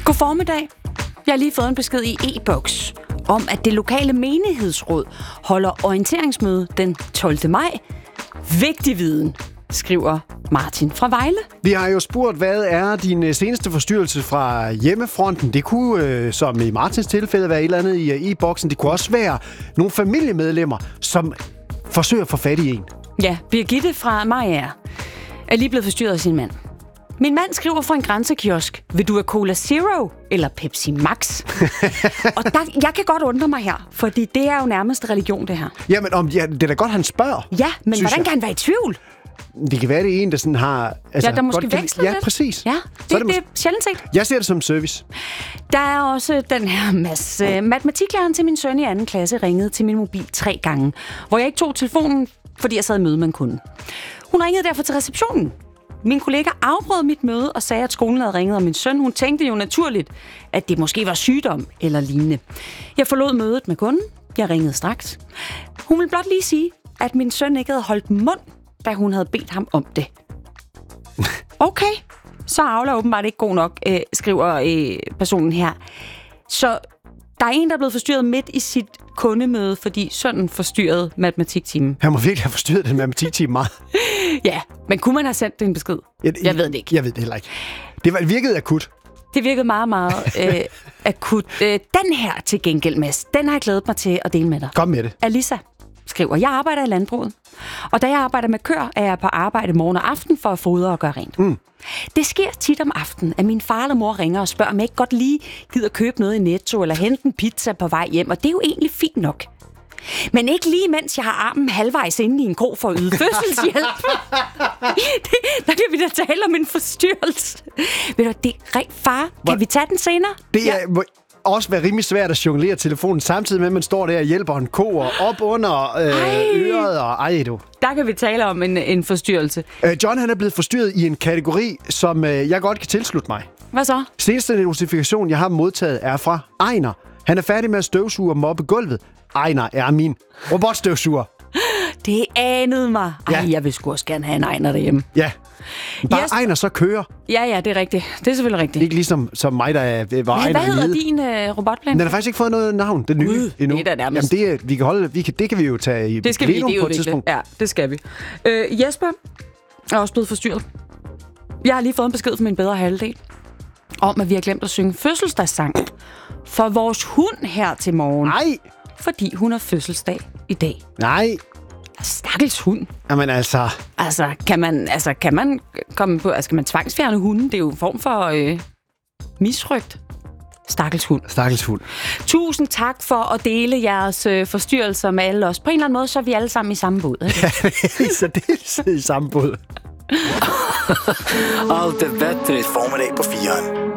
God formiddag. Jeg har lige fået en besked i e-boks om, at det lokale menighedsråd holder orienteringsmøde den 12. maj. Vigtig viden, skriver Martin fra Vejle. Vi har jo spurgt, hvad er din seneste forstyrrelse fra hjemmefronten? Det kunne, som i Martins tilfælde, være et eller andet i e-boksen. Det kunne også være nogle familiemedlemmer, som forsøger at få fat i en. Ja, Birgitte fra Maja er lige blevet forstyrret af sin mand. Min mand skriver fra en grænsekiosk: vil du have Cola Zero eller Pepsi Max? Og jeg kan godt undre mig her, fordi det er jo nærmest religion, det her. Jamen, det er da godt, han spørger. Ja, men hvordan kan han være i tvivl? Det kan være, det er en, der sådan har... Altså, der måske veksler lidt. Ja, præcis. Ja, det er sjældent set. Jeg ser det som service. Der er også den her masse. Matematiklæreren til min søn i 2. klasse ringede til min mobil 3 gange, hvor jeg ikke tog telefonen, fordi jeg sad i møde med en kunde. Hun ringede derfor til receptionen. Min kollega afbrød mit møde og sagde, at skolen havde ringet om min søn. Hun tænkte jo naturligt, at det måske var sygdom eller lignende. Jeg forlod mødet med kunden. Jeg ringede straks. Hun ville blot lige sige, at min søn ikke havde holdt mund, da hun havde bedt ham om det. Okay, så Aula åbenbart ikke god nok, skriver personen her. Så der er en, der er blevet forstyrret midt i sit kundemøde, fordi sønnen forstyrrede matematiktimen. Han må virkelig have forstyrret den matematiktimen meget. Ja, men kunne man have sendt det en besked? Jeg ved det ikke. Jeg ved det heller ikke. Det virkede akut. Det virkede meget, meget akut. Den her til gengæld, Mads, den har jeg glædet mig til at dele med dig. Kom med det. Alisa skriver: jeg arbejder i landbruget, og da jeg arbejder med køer, er jeg på arbejde morgen og aften for at fodre og gøre rent. Det sker tit om aftenen, at min far eller mor ringer og spørger, om jeg ikke godt lige gider købe noget i Netto eller hente en pizza på vej hjem, og det er jo egentlig fint nok. Men ikke lige mens jeg har armen halvvejs inde i en krog for at yde fødselshjælp. Der kan vi da tale om en forstyrrelse. Ved du, det er far. Kan vi tage den senere? Det er også være rimelig svært at jonglere telefonen, samtidig med, at man står der og hjælper en ko og op under øret. Og Der kan vi tale om en forstyrrelse. John, han er blevet forstyrret i en kategori, som jeg godt kan tilslutte mig. Hvad så? Seneste notifikation, jeg har modtaget, er fra Ejner. Han er færdig med at støvsuge og mobbe gulvet. Ejner er min robotstøvsuger. Det anede mig. Jeg vil sgu også gerne have en Ejner derhjemme. Ja. Bare Ejner så kører. Ja, det er rigtigt. Det er selvfølgelig rigtigt. Ikke ligesom som mig, der var Ejner. Hvad hedder din robotplan? Den har faktisk ikke fået noget navn. Den nye endnu. Det er da nærmest. Jamen, det kan vi jo tage i plenum på et tidspunkt. Ja, det skal vi. Jesper er også blevet forstyrret. Jeg har lige fået en besked fra min bedre halvdel om, at vi har glemt at synge fødselsdagssang for vores hund her til morgen. Nej! Fordi hun har fødselsdag i dag. Nej! Stakkels hund. Jamen altså... Kan man komme på... Skal man tvangsfjerne hunden? Det er jo en form for misrygt. Stakkels hund. Tusind tak for at dele jeres forstyrrelser med alle os. På en eller anden måde, så er vi alle sammen i samme båd. Ikke? Så det er i samme båd. Allt är bättre i formiddag på 4.